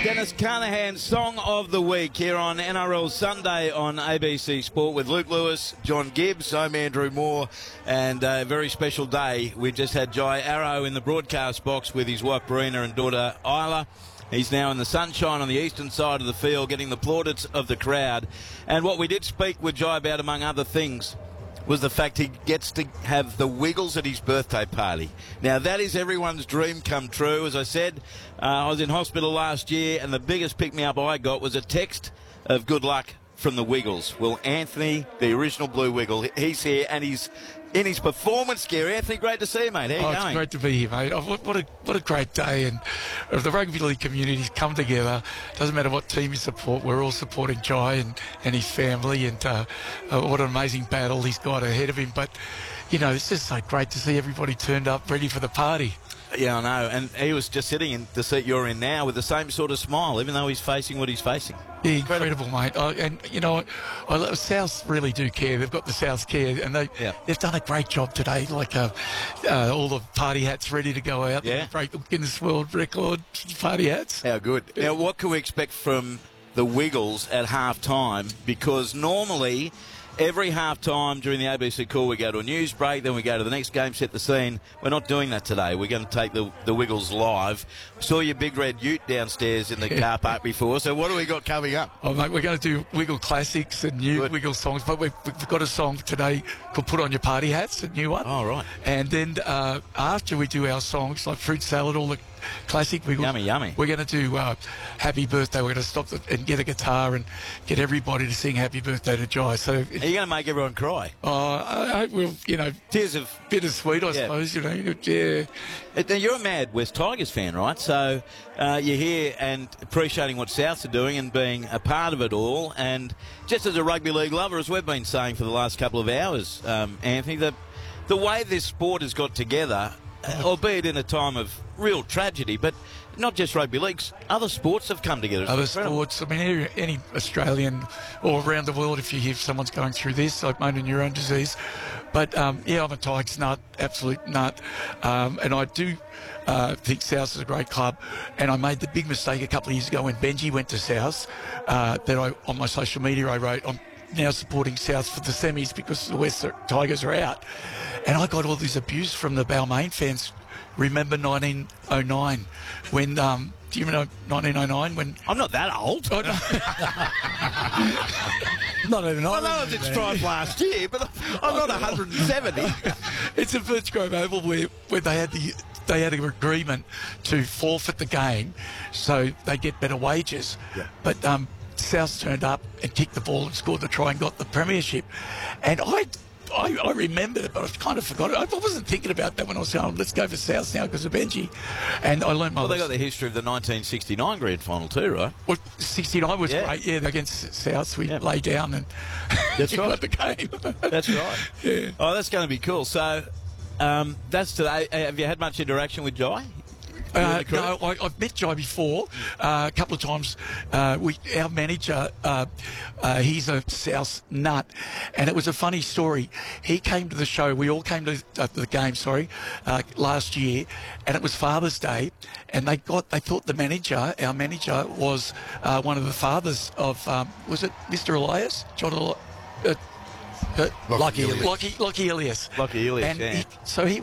Dennis Carnahan's Song of the Week here on NRL Sunday on ABC Sport with Luke Lewis, John Gibbs, I'm Andrew Moore, and a very special day. We just had Jai Arrow in the broadcast box with his wife Brina and daughter Isla. He's now in the sunshine on the eastern side of the field getting the plaudits of the crowd. And what we did speak with Jai about, among other things, was the fact he gets to have the Wiggles at his birthday party. Now, that is everyone's dream come true. As I said, I was in hospital last year, and the biggest pick-me-up I got was a text of good luck from the Wiggles. Well, Anthony, the original Blue Wiggle, he's here, and he's in his performance gear. Anthony, great to see you, mate. How you going? It's great to be here, mate. What a great day. And the rugby league community's come together. Doesn't matter what team you support, we're all supporting Jai and his family. And what an amazing battle he's got ahead of him. But, you know, it's just so great to see everybody turned up ready for the party. Yeah, I know. And he was just sitting in the seat you're in now with the same sort of smile, even though he's facing what he's facing. Yeah, incredible, mate. And, you know, South really do care. They've got the South care, and they've done a great job today. Like all the party hats ready to go out. Yeah. Break the Guinness World Record party hats. How good. Now, what can we expect from the Wiggles at half-time? Because normally, every half-time during the ABC call, we go to a news break, then we go to the next game, set the scene. We're not doing that today. We're going to take the Wiggles live. Saw your big red ute downstairs in the car park before, so what do we got coming up? Oh, mate, we're going to do Wiggle classics and new Wiggle songs, but we've got a song today called Put On Your Party Hats, a new one. Oh, right. And then after we do our songs, like Fruit Salad, all the classic Wiggles. Yummy, yummy. We're going to do Happy Birthday. We're going to stop and get a guitar and get everybody to sing Happy Birthday to Jai. So, are you going to make everyone cry? I will, you know, tears of bittersweet, I suppose. You know, yeah. Now, you're a mad West Tigers fan, right? So you're here and appreciating what Souths are doing and being a part of it all. And just as a rugby league lover, as we've been saying for the last couple of hours, Anthony, the way this sport has got together, albeit in a time of real tragedy, but not just rugby leagues, other sports have come together. Other sports, I mean, any Australian or around the world, if you hear someone's going through this, like moan in your own disease. But, yeah, I'm a Tigers nut, absolute nut. And I do think South is a great club. And I made the big mistake a couple of years ago when Benji went to South, that on my social media I wrote, I'm now supporting South for the semis because the West Tigers are out. And I got all this abuse from the Balmain fans. Remember 1909 when, do you remember 1909 when... I'm not that old. Oh, no. Not even I know it's tried last year, but I'm not 170. It's a Birch Grove Oval where they had an agreement to forfeit the game so they get better wages. Yeah. But South turned up and kicked the ball and scored the try and got the premiership. And I remembered it, but I kind of forgot it. I wasn't thinking about that when I was going, let's go for South now because of Benji. And I learned my lesson. They got the history of the 1969 grand final too, right? Well, 69 was great, against South. We lay down and that's right. got the game. That's right. Yeah. Oh, that's going to be cool. So that's today. Have you had much interaction with Jai? No, I've met Jai before a couple of times. Our manager, he's a South nut, and it was a funny story. He came to the show. We all came to the game. Last year, and it was Father's Day, and they thought our manager, was one of the fathers of was it Mr. Elias, John Elias? Lucky Elias. Lucky Elias. Lucky Elias, and so he